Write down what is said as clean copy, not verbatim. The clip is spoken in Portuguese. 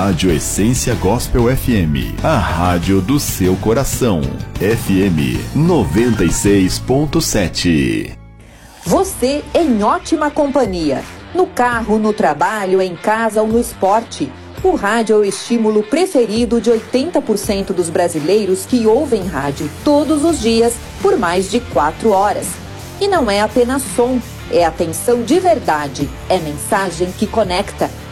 Rádio Essência Gospel FM, a rádio do seu coração. FM 96.7. Você em ótima companhia. No carro, no trabalho, em casa ou no esporte. O rádio é o estímulo preferido de 80% dos brasileiros que ouvem rádio todos os dias por mais de 4 horas. E não é apenas som, é atenção de verdade, é mensagem que conecta.